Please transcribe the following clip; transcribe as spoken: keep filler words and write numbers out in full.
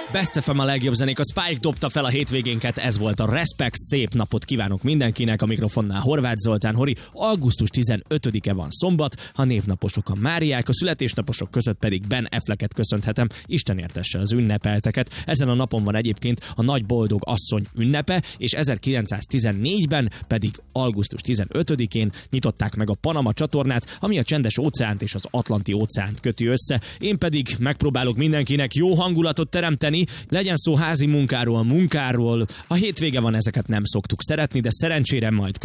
Best ef em a legjobb zenék, a Spike dobta fel a hétvégénket, ez volt a Respect, szép napot kívánok mindenkinek, a mikrofonnál Horváth Zoltán Hori, augusztus tizenötödike van szombat, a névnaposok a Máriák, a születésnaposok között pedig Ben Afflecket köszönhetem, Isten értesse az ünnepelteket. Ezen a napon van egyébként a nagy boldog asszony ünnepe, és ezerkilencszáztizennégyben pedig augusztus tizenötödikén nyitották meg a Panama csatornát, ami a Csendes óceánt és az Atlanti óceánt köti össze. Én pedig megpróbálok mindenkinek jó hangulatot teremteni, legyen szó házi munkáról, munkáról. A hétvége van, ezeket nem szoktuk szeretni, de szerencsére majd